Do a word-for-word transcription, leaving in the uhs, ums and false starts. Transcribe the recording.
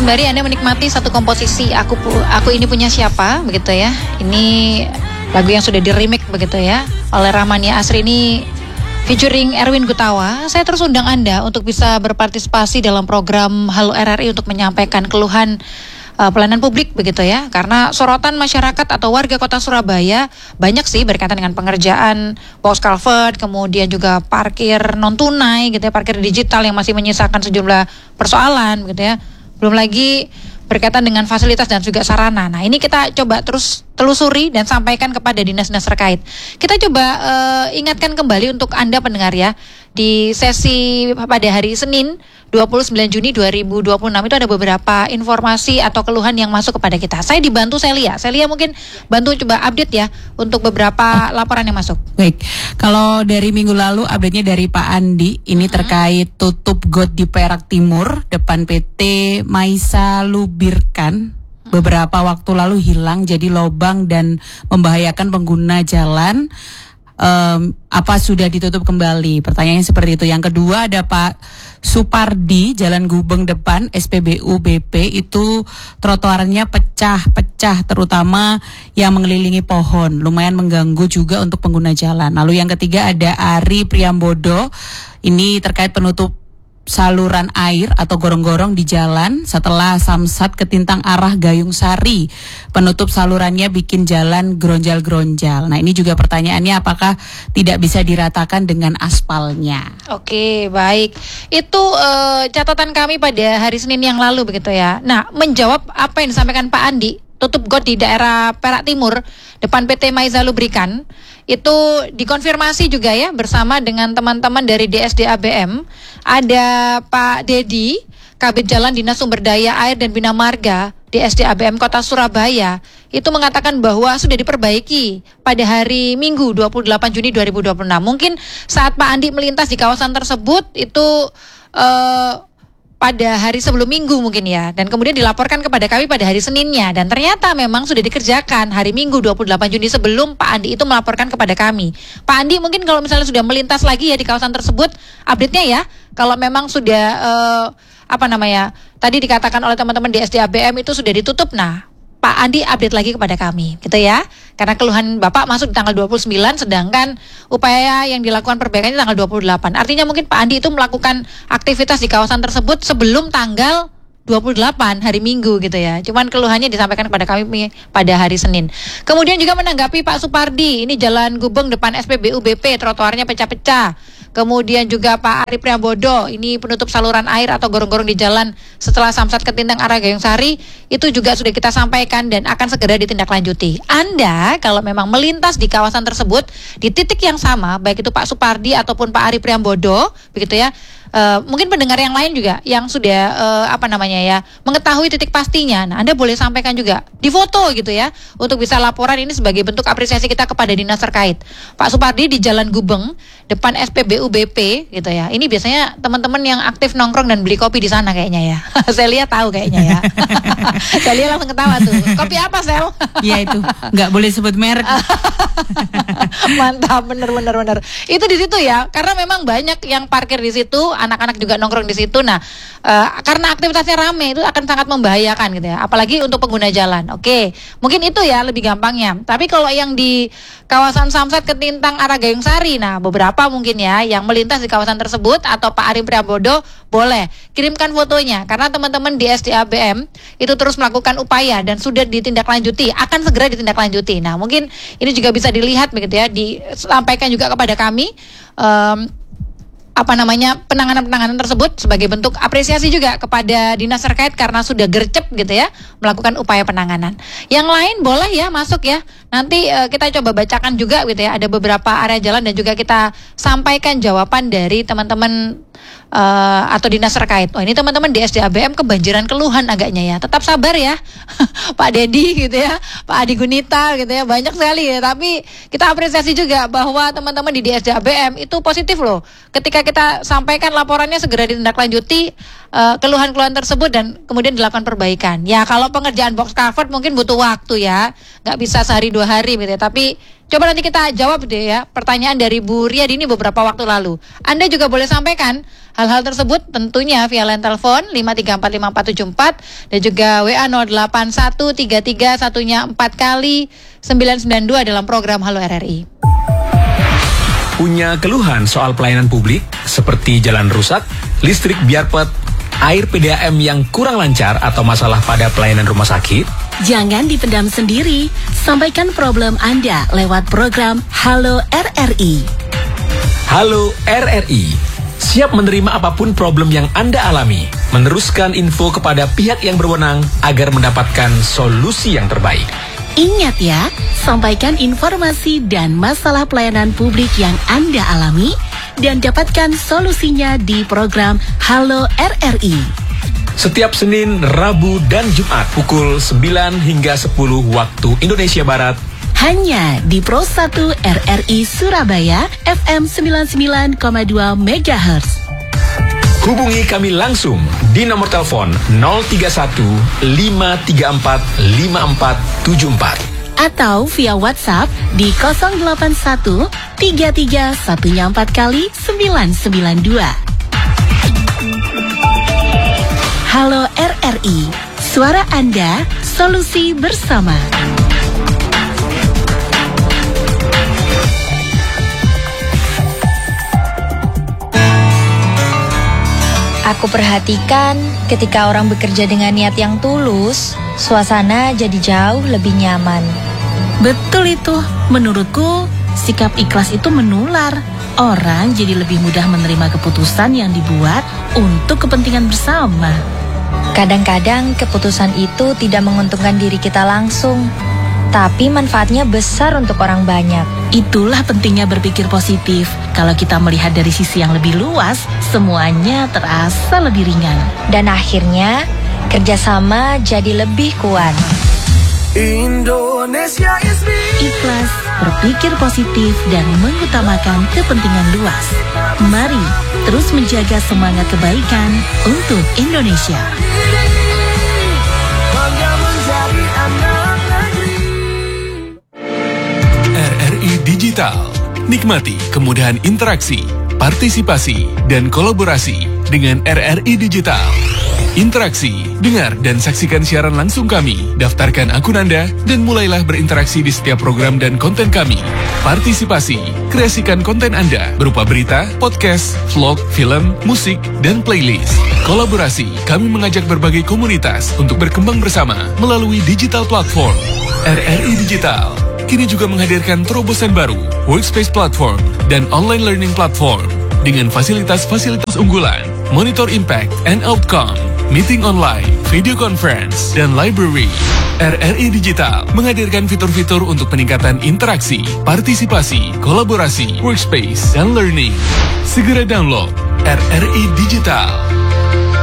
sembari Anda menikmati satu komposisi Aku Aku Ini Punya Siapa, begitu ya. Ini lagu yang sudah di-remake begitu ya oleh Rahmania Asri ini featuring Erwin Gutawa. Saya terus undang Anda untuk bisa berpartisipasi dalam program Halo R R I untuk menyampaikan keluhan uh, pelayanan publik begitu ya. Karena sorotan masyarakat atau warga Kota Surabaya banyak sih berkaitan dengan pengerjaan box culvert, kemudian juga parkir non tunai gitu ya, parkir digital yang masih menyisakan sejumlah persoalan begitu ya. Belum lagi berkaitan dengan fasilitas dan juga sarana. Nah, ini kita coba terus telusuri dan sampaikan kepada dinas-dinas terkait. Kita coba uh, ingatkan kembali untuk Anda pendengar ya, di sesi pada hari Senin dua puluh sembilan Juni dua ribu dua puluh enam itu ada beberapa informasi atau keluhan yang masuk kepada kita. Saya dibantu Celia. Celia mungkin bantu coba update ya untuk beberapa laporan yang masuk. Baik, kalau dari minggu lalu update-nya dari Pak Andi, ini hmm. terkait tutup got di Perak Timur depan P T Maisa Lubirkan. Beberapa waktu lalu hilang jadi lobang dan membahayakan pengguna jalan. Um, apa sudah ditutup kembali? Pertanyaannya seperti itu. Yang kedua ada Pak Supardi, Jalan Gubeng depan S P B U B P itu trotoarnya pecah-pecah, terutama yang mengelilingi pohon, lumayan mengganggu juga untuk pengguna jalan. Lalu yang ketiga ada Ari Priambodo, ini terkait penutup saluran air atau gorong-gorong di jalan setelah Samsat ke Tintang arah Gayung Sari. Penutup salurannya bikin jalan gronjal-gronjal. Nah, ini juga pertanyaannya apakah tidak bisa diratakan dengan aspalnya. Oke, baik. Itu uh, catatan kami pada hari Senin yang lalu begitu ya. Nah, menjawab apa yang disampaikan Pak Andi, tutup got di daerah Perak Timur depan P T Maisa Lubrikan itu dikonfirmasi juga ya bersama dengan teman-teman dari D S D A B M. Ada Pak Dedi, Kabid Jalan Dinas Sumber Daya Air dan Bina Marga D S D A B M Kota Surabaya, itu mengatakan bahwa sudah diperbaiki pada hari Minggu dua puluh delapan Juni dua ribu dua puluh enam. Mungkin saat Pak Andi melintas di kawasan tersebut itu uh, pada hari sebelum Minggu mungkin ya, dan kemudian dilaporkan kepada kami pada hari Seninnya, dan ternyata memang sudah dikerjakan hari Minggu dua puluh delapan Juni sebelum Pak Andi itu melaporkan kepada kami. Pak Andi mungkin kalau misalnya sudah melintas lagi ya di kawasan tersebut, update-nya ya, kalau memang sudah uh, apa namanya, tadi dikatakan oleh teman-teman di S D A B M itu sudah ditutup, nah Pak Andi update lagi kepada kami, gitu ya. Karena keluhan Bapak masuk di tanggal dua puluh sembilan, sedangkan upaya yang dilakukan perbaikannya tanggal dua puluh delapan. Artinya mungkin Pak Andi itu melakukan aktivitas di kawasan tersebut sebelum tanggal dua puluh delapan, hari Minggu gitu ya. Cuman keluhannya disampaikan kepada kami pada hari Senin. Kemudian juga menanggapi Pak Supardi, ini Jalan Gubeng depan S P B U B P, trotoarnya pecah-pecah. Kemudian juga Pak Ari Priambodo, ini penutup saluran air atau gorong-gorong di jalan setelah Samsat ke Tintang arah Gayung Sari, itu juga sudah kita sampaikan dan akan segera ditindaklanjuti. Anda kalau memang melintas di kawasan tersebut di titik yang sama, baik itu Pak Supardi ataupun Pak Ari Priambodo, begitu ya. Uh, mungkin pendengar yang lain juga yang sudah uh, apa namanya ya mengetahui titik pastinya, nah Anda boleh sampaikan juga di foto gitu ya, untuk bisa laporan ini sebagai bentuk apresiasi kita kepada dinas terkait. Pak Supardi di Jalan Gubeng depan S P B U B P gitu ya, ini biasanya teman-teman yang aktif nongkrong dan beli kopi di sana kayaknya ya. Saya lihat tahu kayaknya ya. Saya lihat langsung ketawa tuh. Kopi apa Sel? Iya itu, nggak boleh sebut merek. Mantap, bener bener bener. Itu di situ ya, karena memang banyak yang parkir di situ, anak-anak juga nongkrong di situ. Nah, uh, karena aktivitasnya ramai itu akan sangat membahayakan gitu ya, apalagi untuk pengguna jalan. Oke, mungkin itu ya lebih gampangnya. Tapi kalau yang di kawasan Samsat ke Tintang arah Gayung Sari, nah beberapa mungkin ya yang melintas di kawasan tersebut atau Pak Ari Priambodo, boleh kirimkan fotonya, karena teman-teman di S D A B M itu terus melakukan upaya dan sudah ditindaklanjuti, akan segera ditindaklanjuti. Nah, mungkin ini juga bisa dilihat begitu ya, disampaikan juga kepada kami um, apa namanya penanganan-penanganan tersebut sebagai bentuk apresiasi juga kepada dinas terkait karena sudah gercep gitu ya melakukan upaya penanganan. Yang lain boleh ya masuk ya. Nanti uh, kita coba bacakan juga gitu ya, ada beberapa area jalan dan juga kita sampaikan jawaban dari teman-teman uh, atau dinas terkait. Oh, ini teman-teman di S D A B M kebanjiran keluhan agaknya ya. Tetap sabar ya. Pak Dedi gitu ya, Pak Adi Gunita gitu ya, banyak sekali ya. Tapi kita apresiasi juga bahwa teman-teman di D S D A B M itu positif loh. Ketika kita sampaikan laporannya segera ditindaklanjuti uh, keluhan-keluhan tersebut dan kemudian dilakukan perbaikan. Ya kalau pengerjaan box culvert mungkin butuh waktu ya, nggak bisa sehari dua hari gitu ya. Tapi Coba nanti kita jawab deh ya pertanyaan dari Bu Riyadi ini beberapa waktu lalu. Anda juga boleh sampaikan hal-hal tersebut tentunya via line telepon lima tiga empat lima empat tujuh empat dan juga W A nol delapan satu tiga tiga satunya empat kali sembilan sembilan dua dalam program Halo R R I. Punya keluhan soal pelayanan publik seperti jalan rusak, listrik biarpet, air P D A M yang kurang lancar atau masalah pada pelayanan rumah sakit? Jangan dipendam sendiri, sampaikan problem Anda lewat program Halo R R I. Halo R R I, siap menerima apapun problem yang Anda alami, meneruskan info kepada pihak yang berwenang agar mendapatkan solusi yang terbaik. Ingat ya, sampaikan informasi dan masalah pelayanan publik yang Anda alami dan dapatkan solusinya di program Halo R R I. Setiap Senin, Rabu, dan Jumat pukul sembilan hingga sepuluh waktu Indonesia Barat. Hanya di Pro satu R R I Surabaya F M sembilan puluh sembilan koma dua megahertz. Hubungi kami langsung di nomor telepon nol tiga satu lima tiga empat lima empat tujuh empat. Atau via WhatsApp di nol delapan satu tiga tiga satu empat kali sembilan sembilan dua. Halo R R I, suara Anda, solusi bersama. Aku perhatikan ketika orang bekerja dengan niat yang tulus, suasana jadi jauh lebih nyaman. Betul itu, menurutku sikap ikhlas itu menular. Orang jadi lebih mudah menerima keputusan yang dibuat untuk kepentingan bersama. Kadang-kadang keputusan itu tidak menguntungkan diri kita langsung, tapi manfaatnya besar untuk orang banyak. Itulah pentingnya berpikir positif. Kalau kita melihat dari sisi yang lebih luas, semuanya terasa lebih ringan. Dan akhirnya, kerjasama jadi lebih kuat. Indonesia is me. Ikhlas, berpikir positif, dan mengutamakan kepentingan luas. Mari terus menjaga semangat kebaikan untuk Indonesia. Bangga menjadi anak negeri. R R I Digital. Nikmati kemudahan interaksi, partisipasi, dan kolaborasi dengan R R I Digital. Interaksi, dengar dan saksikan siaran langsung kami, daftarkan akun Anda, dan mulailah berinteraksi di setiap program dan konten kami. Partisipasi, kreasikan konten Anda berupa berita, podcast, vlog, film, musik, dan playlist. Kolaborasi, kami mengajak berbagai komunitas untuk berkembang bersama melalui digital platform. R R I Digital kini juga menghadirkan terobosan baru, workspace platform, dan online learning platform dengan fasilitas-fasilitas unggulan, monitor impact and outcome, meeting online, video conference, dan library. R R I Digital menghadirkan fitur-fitur untuk peningkatan interaksi, partisipasi, kolaborasi, workspace, dan learning. Segera download R R I Digital.